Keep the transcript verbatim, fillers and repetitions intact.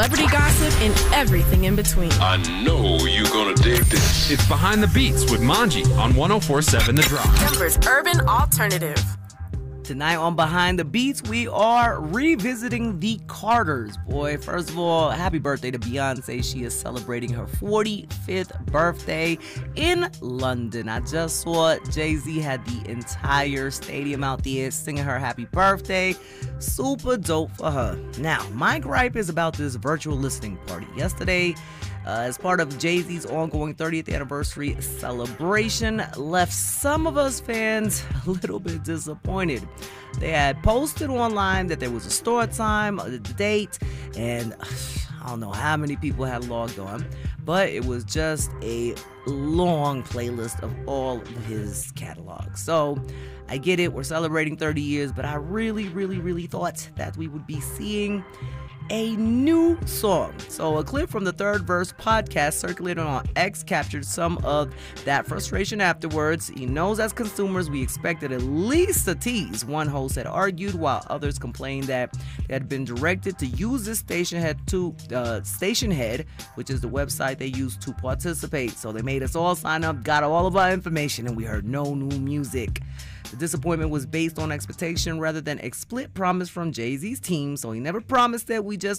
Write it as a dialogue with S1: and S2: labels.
S1: Celebrity gossip and everything in between.
S2: I know you're gonna dig this.
S3: It's Behind the Beats with Manji on one oh four point seven The Drive.
S1: Denver's urban alternative.
S4: Tonight on Behind the Beats, we are revisiting the Carters. Boy, first of all, happy birthday to Beyonce. She is celebrating her forty-fifth birthday in London. I just saw Jay-Z had the entire stadium out there singing her happy birthday. Super dope for her. Now, my gripe is about this virtual listening party. Yesterday, Uh, as part of Jay-Z's ongoing thirtieth anniversary celebration, left some of us fans a little bit disappointed. They had posted online that there was a start time, a date, and I don't know how many people had logged on, but it was just a long playlist of all of his catalog. So I get it, we're celebrating thirty years, but I really, really, really thought that we would be seeing a new song. So a clip from the Third Verse podcast circulated on X captured some of that frustration afterwards. He knows as consumers we expected at least a tease, one host had argued, while others complained that they had been directed to use this station head to uh, station head, which is the website they use to participate. So they made us all sign up, got all of our information, and we heard no new music. The disappointment was based on expectation rather than explicit promise from Jay-Z's team, so he never promised that we just